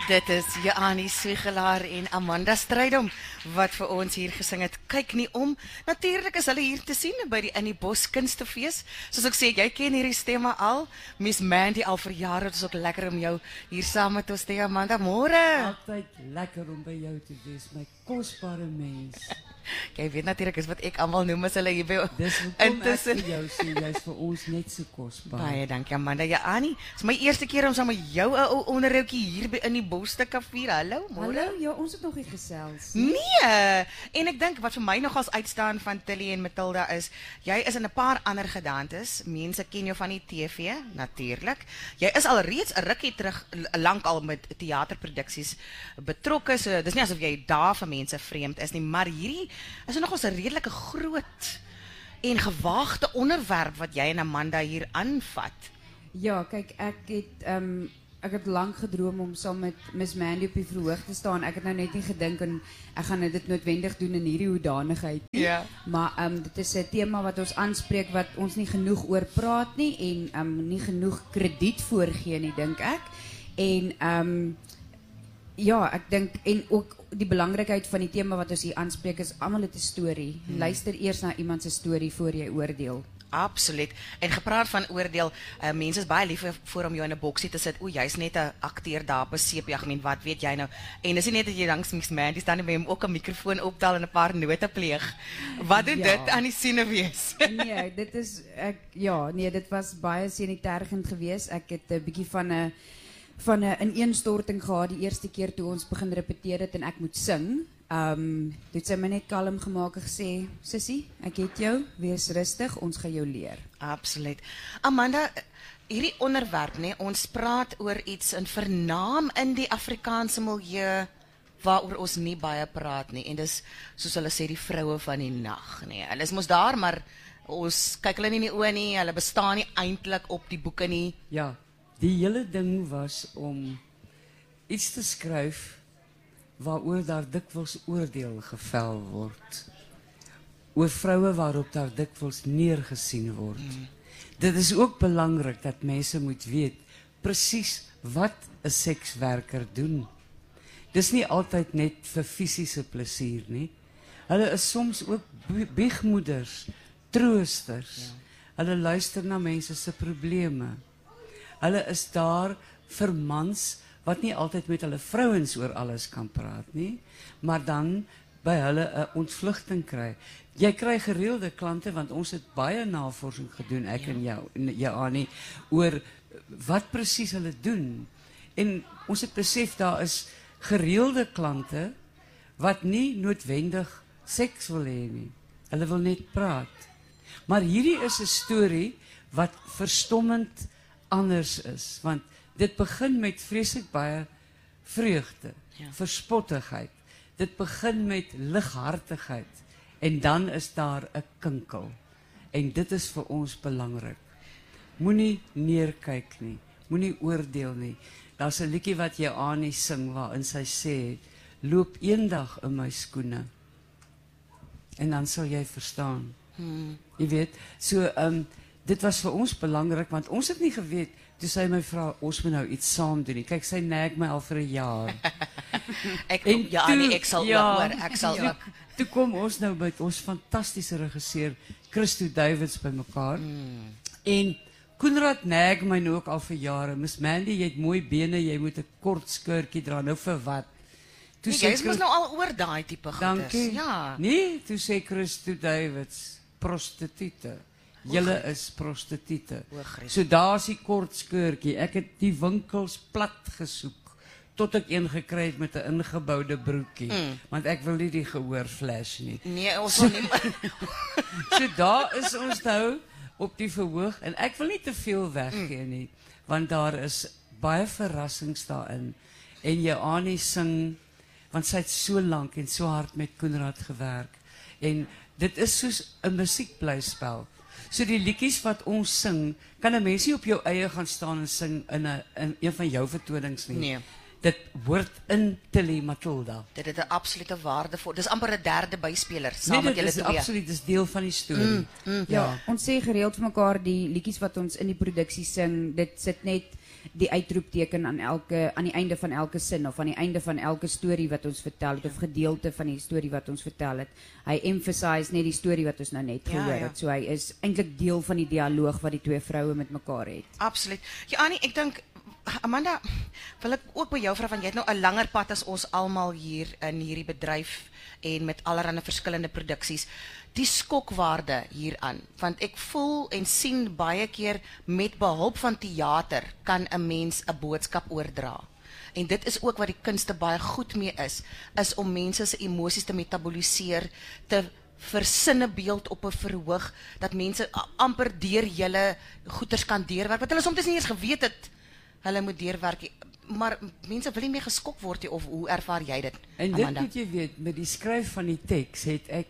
Dit is Jani Swigelaar en Amanda Strydom wat vir ons hier gesing het. Kyk nie om. Natuurlik is hulle hier te sien by die In die Bos Kunstefees. Soos ek sê, jy ken hierdie stemme al. Miss Mandy al vir jare. Het is ook lekker om jou hier saam met ons te hê, Amanda. Môre. Altyd lekker om by jou te wees, my kosbare mens. Jy weet natuurlik is wat ek almal noem as hulle hier by Dis hoekom ek intussen. vir jou sê, jy's vir ons net so kosbaar. Baie dankie, Amanda. Jani, dis my eerste keer om saam met jou 'n ou onderhoudjie hier by In die Bos te kavier. Hallo, môre. Hallo, ja, ons het nog nie gesels. Nee, en ek dink wat vir my nogals uitstaan van Tilly en Matilda is, jy is in 'n paar ander gedantes. Mense ken jou van die TV, natuurlik. Jy is al reeds 'n rukkie terug lank al met teaterproduksies betrokke. So dis nie asof jy daar vir mense vreemd is nie, maar hierdie is nogals 'n redelike groot en gewaagde onderwerp wat jy en Amanda hier aanvat. Ja, kyk, ek het lank gedroom om saam met Miss Mandy op die verhoog te staan. Ek het nou net nie gedink en ek gaan dit noodwendig doen in hierdie hoedanigheid nie. Ja. Maar dit is 'n tema wat ons aanspreek wat ons nie genoeg oor praat nie en nie genoeg krediet voorgee nie, dink ek. En ja, ek dink en ook die belangrikheid van die tema wat ons hier aanspreek is almal het 'n storie. Luister eers na iemand se storie voor jy oordeel. Absoluut. En gepraat van oordeel, mense is baie lief voor om jou in 'n boksie te sit. O, jy's net 'n akteur daar op 'n seepjagmien, wat weet jy nou? En dis nie net dat jy langs Miss Mandy staan en by hom ook 'n mikrofoon optel en 'n paar note pleeg. Wat doen dit aan die siene wees? Nee, dit was baie senitergend geweest. Ek het 'n bietjie van 'n ineenstorting gehad die eerste keer toe ons begin repeteer het en ek moet sing. Toe het sy my net kalm gemaak en gesê, Sissie, ek het jou, wees rustig, ons gaan jou leer. Absoluut. Amanda, hierdie onderwerp, nee, ons praat oor iets in vernaam in die Afrikaanse milieu waaroor ons nie baie praat nie. En dis soos hulle sê die vroue van die nag, nee. Hulle is mos daar, maar ons kyk hulle nie in die oë nie. Hulle bestaan nie eintlik op die boeke nie. Ja, die hele ding was om iets te skryf waaroor daar dikwels oordeel gevel word. Oor vroue waarop daar dikwels neergesien word. Dit is ook belangrik dat mense moet weet presies wat 'n sekswerker doen. Dis nie altyd net vir fisiese plesier nie. Hulle is soms ook biegmoeders, troosters. Ja. Hulle luister na mense se probleme. Hulle is daar vir mans wat nie altyd met hulle vrouens oor alles kan praat nie, maar dan by hulle 'n ontvlugting kry. Jy kry gereelde klante want ons het baie navorsing gedoen, ek en jou Annie, oor wat presies hulle doen. En ons het besef daar is gereelde klante wat nie noodwendig seks wil hê nie. Hulle wil net praat. Maar hierdie is 'n storie wat verstommend anders is, want dit begin met vreeslik baie vreugde, verspottigheid. Dit begin met lighartigheid en dan is daar 'n kinkel. En dit is vir ons belangrik. Moenie neerkyk nie, moenie oordeel nie. Daar's 'n liedjie wat jy Annie sing waarin sy sê, loop eendag in my skoene. En dan sal jy verstaan. Jy weet, so dit was vir ons belangrik want ons het nie geweet. Toe sy my vra, ons moet nou iets saam doen nie. Kyk, sy nag my al vir 'n jaar. Ek sal hoor, ek sal ook. Toe kom ons nou met ons fantastiese regisseur Christo Davids bymekaar. En Koenraad nag my nou ook al vir jare. Miss Mandy, jy het mooi bene, jy moet 'n kort skirtjie dra. Nou vir wat? Toe sê jy mos nou al oor daai tipe goeders. Dankie. Ja. Nee, toe sê Christo Davids, prostituie. Julle is prostituie. So daar's die kort skeurtjie. Ek het die winkels plat gesoek tot ek een gekry het met 'n ingeboude broekie, want ek wil nie die gehoor flash nie. Nee, ons wil nie. So daar is ons nou op die verhoog en ek wil nie te veel weggee nie, want daar is baie verrassings daarin. En jy Annie sing want sy het so lank en so hard met Koenraad gewerk. En dit is soos 'n musiekblyspel. So die liedjies wat ons sing, kan 'n mens nie op jou eie gaan staan en sing in een van jou vertonings nie. Nee. dit hoort in Tilly Matilda. Dit het 'n absolute waarde vir. Dis amper 'n derde byspeler saam Nee, met dit julle is twee. absoluut, dis deel van die storie. Ja, ons sê gereeld vir mekaar die liedjies wat ons in die produksie sing, dit sit net die uitroepteken aan die einde van elke sin of aan die einde van elke storie wat ons vertel het of gedeelte van die storie wat ons vertel het. Hy emphasize net die storie wat ons nou net gehoor het. So hy is eintlik deel van die dialoog wat die twee vroue met mekaar het. Absoluut. Ja, Annie, ek dink Amanda, wil ek ook by jou vra van jy het nou 'n langer pad as ons almal hier in hierdie bedryf en met allerlei verskillende produksies. Die skokwaarde hieraan, want ek voel en sien baie keer met behulp van teater kan 'n mens 'n boodskap oordra. En dit is ook wat die kunste baie goed mee is om mense se emosies te metaboliseer, te versinnebeeld op 'n verhoog dat mense amper deur julle goeters kan deurwerk wat hulle soms nie eens geweet het hulle moet deurwerk, maar mense wil nie meer geskok word nie, of hoe ervaar jy dit, En dit Amanda? moet jy weet, met die skryf van die teks het ek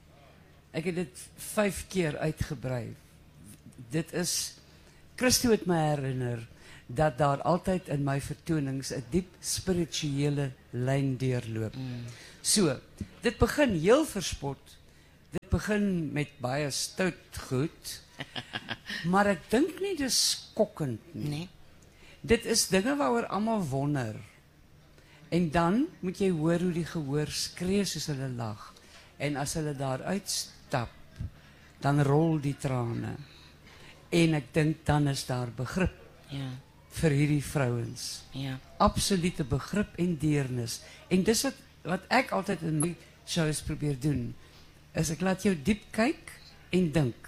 het dit 5 keer uitgebrei. Dit is, Christo het my herinner, dat daar altyd in my vertonings 'n diep spirituele lyn deurloop. So, dit begin heel verspot, dit begin met baie stout goed, maar ek dink nie dis skokkend nie. Nee. Dit is dinge waaroor almal wonder. En dan moet jy hoor hoe die gehoor skree soos hulle lag. En as hulle daar uitstap, dan rol die trane. En ek dink dan is daar begrip Ja, vir hierdie vrouens. ja. Absolute begrip en deernis. En dis wat ek altyd in my shows probeer doen, is ek laat jou diep kyk en dink.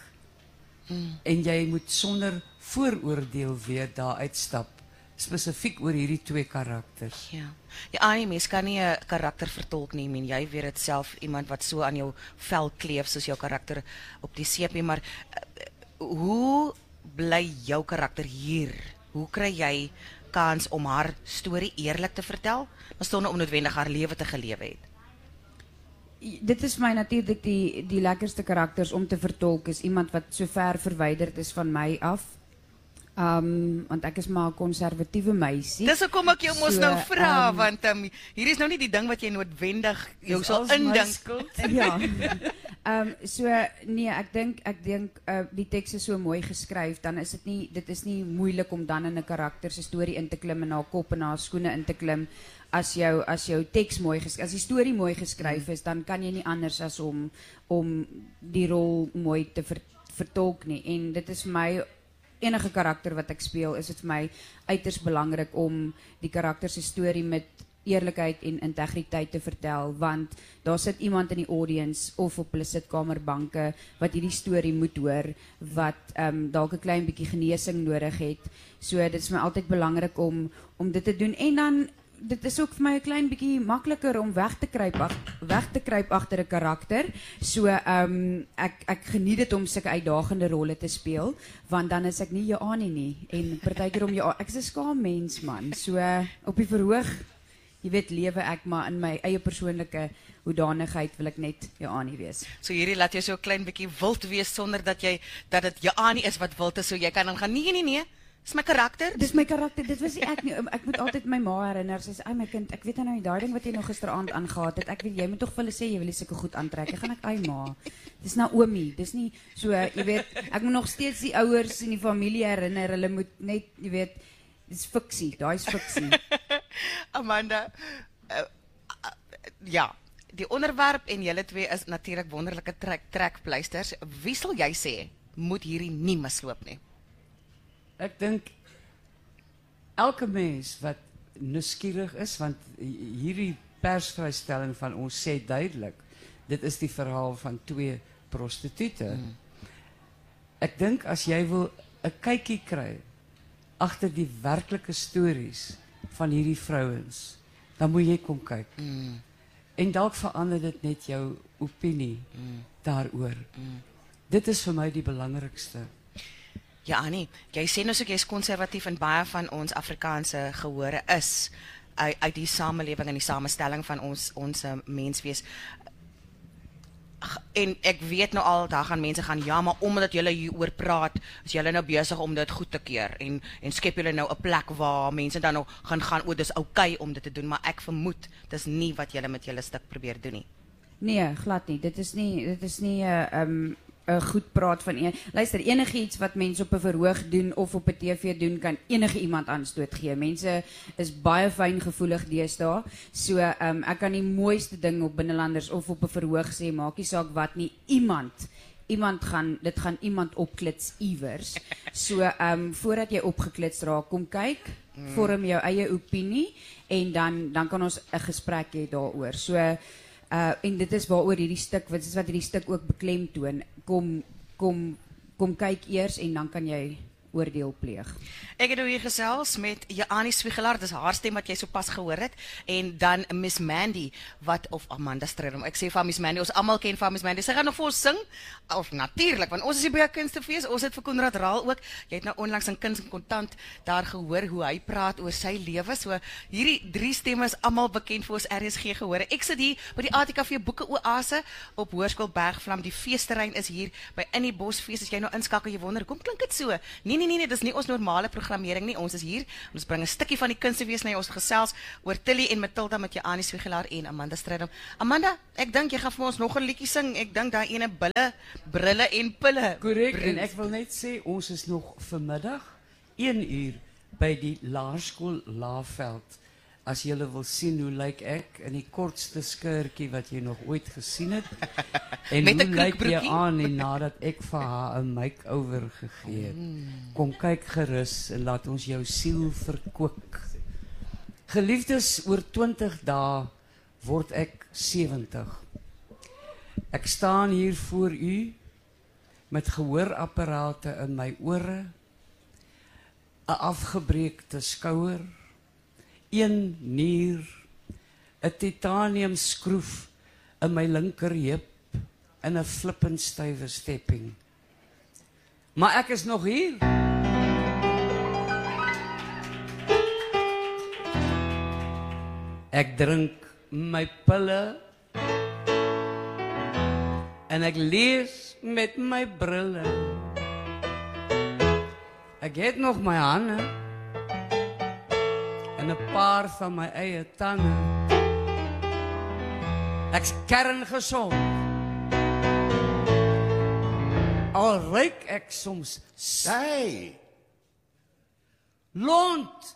En jy moet sonder vooroordeel weer daar uitstap, spesifiek oor hierdie twee karakters. Ja. Ja, Annie, mens kan nie 'n karakter vertolk nie, en jy weet dit self, iemand wat so aan jou vel kleef soos jou karakter op die seepie, maar hoe bly jou karakter hier? Hoe kry jy kans om haar storie eerlik te vertel, maar sonder om noodwendig haar lewe te gelewe het? Dit is my natuurlik die lekkerste karakters om te vertolk, is iemand wat so ver verwyderd is van my af. Want ek is maar 'n konservatiewe meisie. Dis hoekom ek jou mos So, nou vra, want hier is nou nie die ding wat jy noodwendig jou Dis sal als my indink. skuld. Ja. So nee, ek dink die teks is so mooi geskryf, dan is dit is nie moeilik om dan in 'n karakter se storie in te klim en haar kop en haar skoene in te klim. As jou teks mooi as die storie mooi geskryf is, dan kan jy nie anders as om die rol mooi te vertolk nie. En dit is vir my, enige karakter wat ek speel, is dit vir my uiters belangrik om die karakter se storie met eerlikheid en integriteit te vertel, want daar sit iemand in die audience of op hulle sitkamerbanke wat hierdie storie moet hoor, wat dalk 'n klein bietjie genesing nodig het. So dit is my altyd belangrik om dit te doen, en dan dit is ook vir my 'n klein bietjie makliker om weg te kruip agter 'n karakter. So ek geniet dit om sulke uitdagende rolle te speel, want dan is ek nie Joanie nie, en partykeer om ek is 'n skaam mens man. So op die verhoog, jy weet, lewe ek maar in my eie persoonlike hoedanigheid, wil ek net Joanie wees. So hierdie laat jou so 'n klein bietjie wild wees sonder dat dit Joanie is wat wild is, so jy kan dan gaan nee. Dis my karakter. Dis my karakter, dit was nie ek nie. Ek moet altyd my ma herinner, sy sê, "Ai my kind, ek weet nou daai ding wat jy nog gisteraand aangegaan het. Ek weet jy moet tog vir hulle sê jy wil nie sulke goed aantrek." Ek gaan ek, "Ai ma, dis Naomi." Dis nie so, jy weet, ek moet nog steeds die ouers en die familie herinner, hulle moet net, jy weet, dis fiksie, daai is fiksie. Amanda, ja, die onderwerp en julle twee is natuurlik wonderlike trekpleisters. Wie sal jy sê moet hierdie nie misloop nie? Ek dink elke mens wat nuuskierig is, want hierdie persvrystelling van ons sê duidelik, dit is die verhaal van 2 prostituie. Ek dink as jy wil 'n kykie kry agter die werklike stories van hierdie vrouens, dan moet jy kom kyk. En dalk verander dit net jou opinie daaroor. Dit is vir my die belangrikste. Ja, Annie, jy sê nou so jy's konservatief, en baie van ons Afrikaanse gehore is uit die samelewing en die samestelling van ons menswees. en ek weet nou al, daar gaan mense gaan, ja, maar omdat julle hieroor praat, is julle nou besig om dit goed te keer, en skep julle nou 'n plek waar mense dan nou gaan, dis okay om dit te doen, maar ek vermoed, dis nie wat julle met julle stuk probeer doen nie. Nee, glad nie. Dit is nie 'n goed praat van een. Luister, enigiets wat mense op 'n verhoog doen of op 'n TV doen, kan enige iemand aanstoot gee. Mense is baie fyngevoelig deesdae. So ek kan die mooiste ding op binnelanders of op 'n verhoog sê, maak nie saak wat nie, dit gaan iemand opklits iewers. So voordat jy opgeklits raak, kom kyk, vorm jou eie opinie en dan kan ons 'n gesprek hê daaroor. So en dit is waaroor hierdie stuk, wat hierdie stuk ook beklemtoon, kom kyk eers en dan kan jy oordeel pleeg. Ek het nou hier gesels met Jani Swiegelaar, dis haar stem wat jy sopas gehoor het, en dan Miss Mandy, of Amanda Strydom, ek sê van Miss Mandy, ons almal ken van Miss Mandy, sy gaan nog vir ons sing, of natuurlik, want ons is hier by 'n kunstefees, ons het vir Konrad Raal ook, jy het nou onlangs in Kuns en Kontant daar gehoor hoe hy praat oor sy lewe, so hierdie 3 stemme is almal bekend vir ons RSG gehoor. Ek sit hier by die ATKV Boeke Oase op Hoërskool Bergvlam, die feesterrein is hier by In die Bosfees, as jy nou inskakel, jy wonder, hoekom klink dit so? Nee, dis nie ons normale programmering nie, ons is hier, ons bring 'n stukkie van die kunstefees na ons gesels oor Tilly en Matilda met Jani Swiegelaar en Amanda Strydom. Amanda, ek dink jy gaan vir ons nog 'n liedjie sing, ek dink daai ene brille en pille. Korrek, en ek wil net sê, ons is nog vanmiddag 1 uur by die Laerskool Laagveld. As julle wil sien hoe lyk ek in die kortste skirtjie wat jy nog ooit gesien het. En met hoe lyk jy aan en nadat ek vir haar 'n makeover gegee het. Kom kyk gerus en laat ons jou siel verkoop. Geliefdes, oor 20 dae word ek 70. Ek staan hier voor u met gehoorapparate in my ore, 'n afgebreekte skouer, 1 nier, 'n titanium skroef in my linkerheup en 'n flippend stywe stepping. Maar ek is nog hier. Ek drink my pille en ek lees met my brille. Ek het nog my hande en 'n paar van my eie tande. Ek's kerngesond. Al ruik ek soms Hey, lont.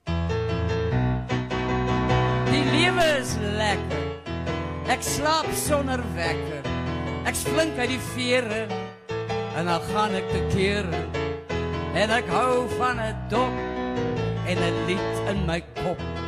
Die lewe is lekker. Ek slaap sonder wekker. Ek flink uit die vere en dan gaan ek te kere. En ek hou van 'n dop en 'n lied in my kop.